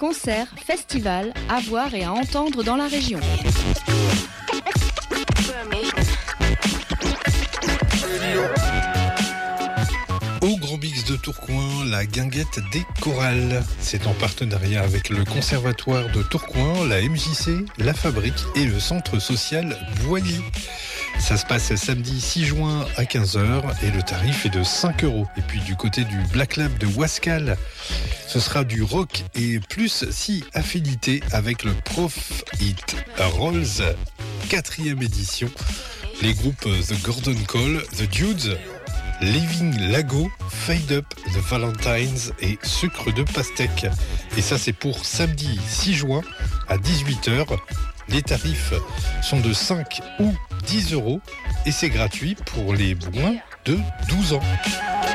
concerts, festivals à voir et à entendre dans la région. Au Grand Mix de Tourcoing, la guinguette des chorales. C'est en partenariat avec le Conservatoire de Tourcoing, la MJC, la Fabrique et le Centre social Boigny. Ça se passe samedi 6 juin à 15h et le tarif est de 5 €. Et puis du côté du Black Lab de Wascal, ce sera du rock et plus 6 affinités avec le Prof It Rolls, 4e édition. Les groupes The Gordon Call, The Dudes, Living Lago, Fade Up, The Valentines et Sucre de Pastèque. Et ça, c'est pour samedi 6 juin à 18h. Les tarifs sont de 5 ou 10 € et c'est gratuit pour les moins de 12 ans.